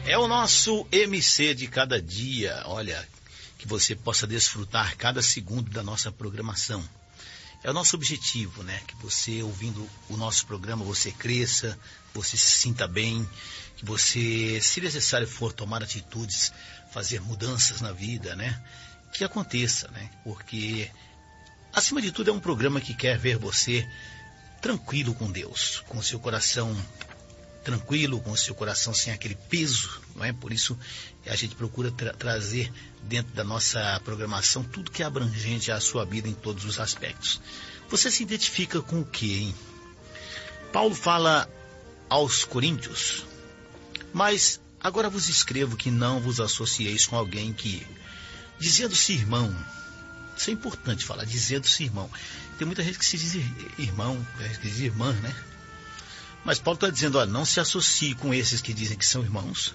É o nosso MC de cada dia. Olha, que você possa desfrutar cada segundo da nossa programação. É o nosso objetivo, né? Que você, ouvindo o nosso programa, você cresça, você se sinta bem, que você, se necessário for tomar atitudes, fazer mudanças na vida, né? Que aconteça, né? Porque, acima de tudo, é um programa que quer ver você tranquilo com Deus, com o seu coração tranquilo, com o seu coração sem aquele peso, não é? Por isso a gente procura trazer dentro da nossa programação tudo que é abrangente à sua vida em todos os aspectos. Você se identifica com o quê, hein? Paulo fala aos Coríntios: mas agora vos escrevo que não vos associeis com alguém que, dizendo-se irmão, isso é importante falar, dizendo-se irmão. Tem muita gente que se diz irmão, que diz irmã, né? Mas Paulo está dizendo, olha, não se associe com esses que dizem que são irmãos,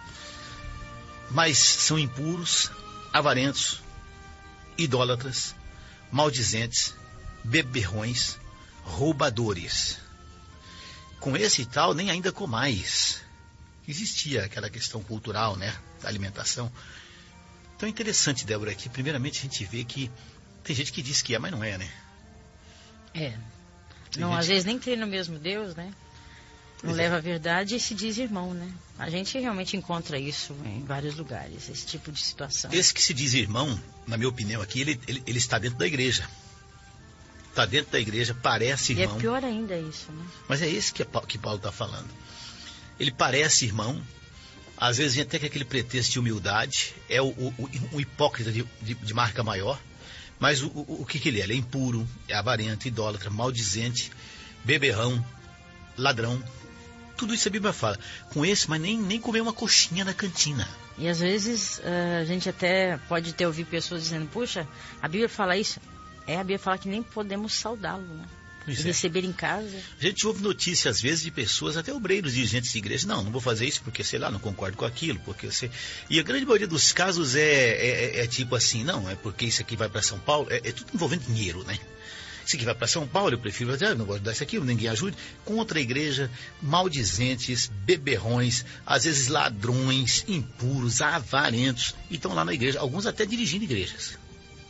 mas são impuros, avarentos, idólatras, maldizentes, beberrões, roubadores. Com esse e tal, nem ainda comais. Existia aquela questão cultural, né, da alimentação. Então é interessante, Débora, que primeiramente a gente vê que tem gente que diz que é, mas não é, né? É. Não, às vezes nem crê no mesmo Deus, né? Não leva a verdade e se diz irmão, né? A gente realmente encontra isso em vários lugares, esse tipo de situação. Esse que se diz irmão, na minha opinião aqui, ele está dentro da igreja. Está dentro da igreja, parece irmão. E é pior ainda isso, né? Mas é esse que Paulo está falando. Ele parece irmão, às vezes vem até com aquele pretexto de humildade, é um hipócrita de marca maior, mas o que ele é? Ele é impuro, é avarento, idólatra, maldizente, beberrão, ladrão. Tudo isso a Bíblia fala. Com esse, mas nem comer uma coxinha na cantina. E às vezes a gente até pode ter ouvido pessoas dizendo, puxa, a Bíblia fala isso. A Bíblia fala que nem podemos saudá-lo, né? E receber em casa. A gente ouve notícias às vezes de pessoas, até obreiros, dirigentes de igreja, não vou fazer isso porque, sei lá, não concordo com aquilo, porque você... E a grande maioria dos casos é tipo assim, não, é porque isso aqui vai para São Paulo, é tudo envolvendo dinheiro, né? Isso aqui vai para São Paulo, eu prefiro, não gosto de dar isso aqui, ninguém ajude. Contra a igreja, maldizentes, beberrões, às vezes ladrões, impuros, avarentos, e estão lá na igreja, alguns até dirigindo igrejas.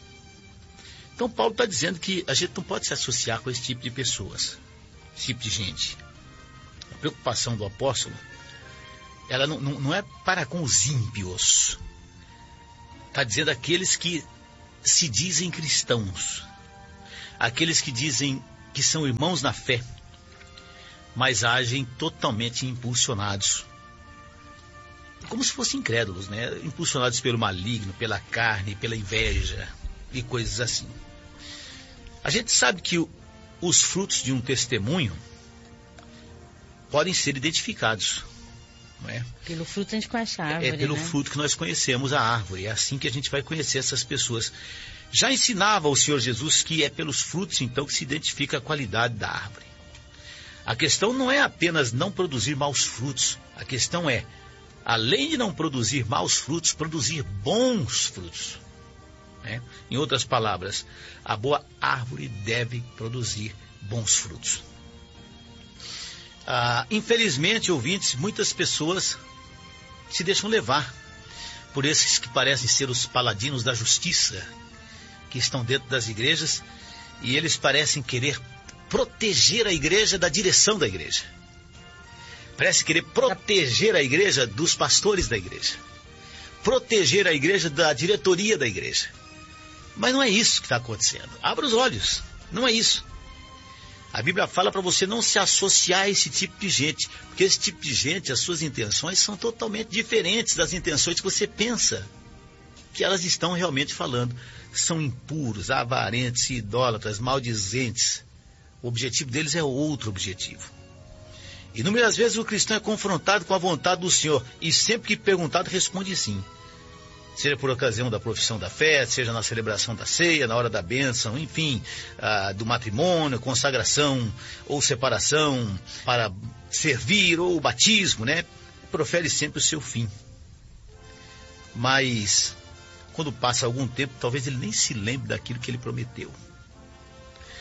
Então Paulo está dizendo que a gente não pode se associar com esse tipo de pessoas, esse tipo de gente. A preocupação do apóstolo, ela não é para com os ímpios. Está dizendo aqueles que se dizem cristãos, aqueles que dizem que são irmãos na fé, mas agem totalmente impulsionados, como se fossem incrédulos, né? Impulsionados pelo maligno, pela carne, pela inveja e coisas assim. A gente sabe que os frutos de um testemunho podem ser identificados, não é? Pelo fruto a gente conhece a árvore, é pelo né? fruto que nós conhecemos a árvore, é assim que a gente vai conhecer essas pessoas. Já ensinava o Senhor Jesus que é pelos frutos, então, que se identifica a qualidade da árvore. A questão não é apenas não produzir maus frutos. A questão é, além de não produzir maus frutos, produzir bons frutos. Né? Em outras palavras, a boa árvore deve produzir bons frutos. Infelizmente, ouvintes, muitas pessoas se deixam levar por esses que parecem ser os paladinos da justiça, que estão dentro das igrejas, e eles parecem querer proteger a igreja da direção da igreja. Parece querer proteger a igreja dos pastores da igreja. Proteger a igreja da diretoria da igreja. Mas não é isso que está acontecendo. Abra os olhos. Não é isso. A Bíblia fala para você não se associar a esse tipo de gente. Porque esse tipo de gente, as suas intenções são totalmente diferentes das intenções que você pensa que elas estão realmente falando. São impuros, avarentes, idólatras, maldizentes. O objetivo deles é outro objetivo. Inúmeras vezes o cristão é confrontado com a vontade do Senhor, e sempre que perguntado responde sim. Seja por ocasião da profissão da fé, seja na celebração da ceia, na hora da bênção, enfim, do matrimônio, consagração ou separação, para servir ou batismo, né? Profere sempre o seu fim. Mas quando passa algum tempo, talvez ele nem se lembre daquilo que ele prometeu.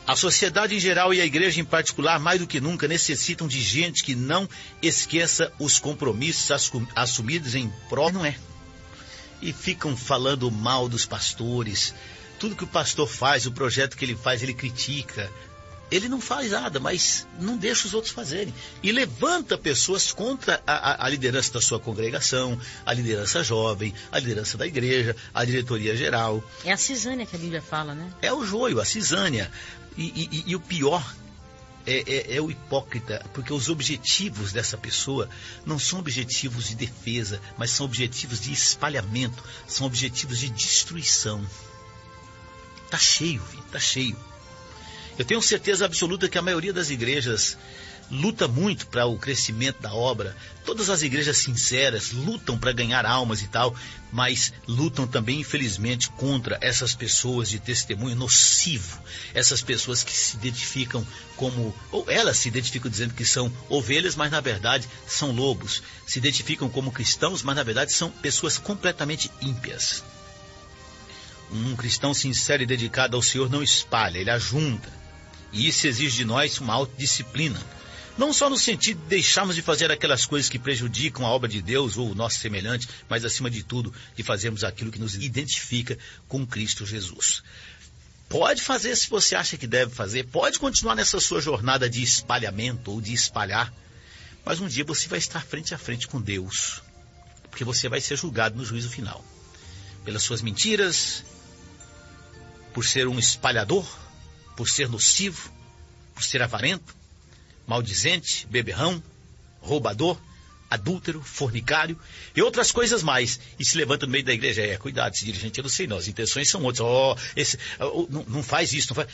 A sociedade em geral e a igreja em particular, mais do que nunca, necessitam de gente que não esqueça os compromissos assumidos em prol, não é? E ficam falando mal dos pastores. Tudo que o pastor faz, o projeto que ele faz, ele critica. Ele não faz nada, mas não deixa os outros fazerem. E levanta pessoas contra a liderança da sua congregação, a liderança jovem, a liderança da igreja, a diretoria geral. É a cisânia que a Bíblia fala, né? É o joio, a cisânia. E o pior é o hipócrita, porque os objetivos dessa pessoa não são objetivos de defesa, mas são objetivos de espalhamento, são objetivos de destruição. Tá cheio, filho, tá cheio. Eu tenho certeza absoluta que a maioria das igrejas luta muito para o crescimento da obra. Todas as igrejas sinceras lutam para ganhar almas e tal, mas lutam também, infelizmente, contra essas pessoas de testemunho nocivo. Essas pessoas que se identificam como, ou elas se identificam dizendo que são ovelhas, mas na verdade são lobos. Se identificam como cristãos, mas na verdade são pessoas completamente ímpias. Um cristão sincero e dedicado ao Senhor não espalha, ele ajunta. E isso exige de nós uma autodisciplina. Não só no sentido de deixarmos de fazer aquelas coisas que prejudicam a obra de Deus ou o nosso semelhante, mas acima de tudo, de fazermos aquilo que nos identifica com Cristo Jesus. Pode fazer se você acha que deve fazer, pode continuar nessa sua jornada de espalhamento ou de espalhar, mas um dia você vai estar frente a frente com Deus, porque você vai ser julgado no juízo final. Pelas suas mentiras, por ser um espalhador, por ser nocivo, por ser avarento, maldizente, beberrão, roubador, adúltero, fornicário e outras coisas mais. E se levanta no meio da igreja. Cuidado, esse dirigente, eu não sei não, as intenções são outras. Não faz isso, não faz...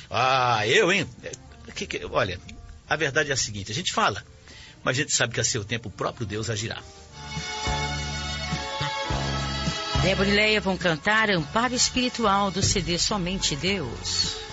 Olha, a verdade é a seguinte, a gente fala, mas a gente sabe que a seu tempo o próprio Deus agirá. Débora e Leia vão cantar Amparo Espiritual do CD Somente Deus.